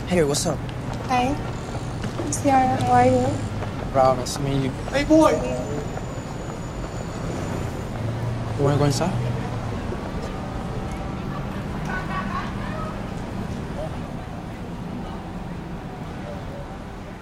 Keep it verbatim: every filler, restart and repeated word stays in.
Hey, what's up? Hi, Ciara, how are you? Proud, nice to meet you. Hey, boy. You wanna go inside?